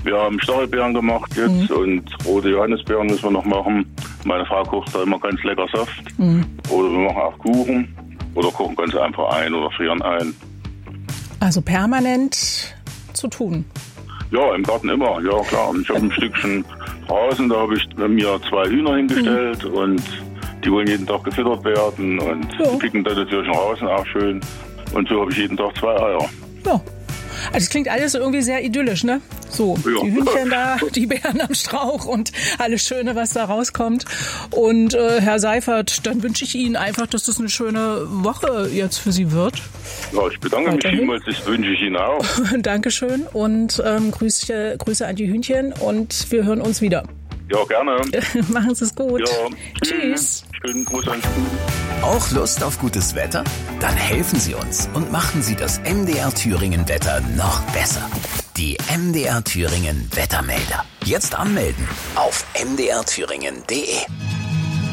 Wir haben Stachelbeeren gemacht jetzt und rote Johannisbeeren müssen wir noch machen. Meine Frau kocht da immer ganz lecker Saft. Oder wir machen auch Kuchen oder kochen ganz einfach ein oder frieren ein. Also permanent zu tun. Ja, im Garten immer, ja klar. Ich habe ein Stückchen Rasen, da habe ich mir 2 Hühner hingestellt und die wollen jeden Tag gefüttert werden und die picken dann natürlich den Rasen auch schön. Und so habe ich jeden Tag 2 Eier. Ja. Also es klingt alles irgendwie sehr idyllisch, ne? So, Ja. die Hühnchen da, die Beeren am Strauch und alles Schöne, was da rauskommt. Und Herr Seifert, dann wünsche ich Ihnen einfach, dass das eine schöne Woche jetzt für Sie wird. Ja, ich bedanke mich vielmals, das wünsche ich Ihnen auch. Dankeschön und Grüße an die Hühnchen und wir hören uns wieder. Ja, gerne. Machen Sie es gut. Ja, Tschüss. Schönen Gruß ans Kuh. Auch Lust auf gutes Wetter? Dann helfen Sie uns und machen Sie das MDR Thüringen Wetter noch besser. Die MDR Thüringen Wettermelder. Jetzt anmelden auf mdrthüringen.de.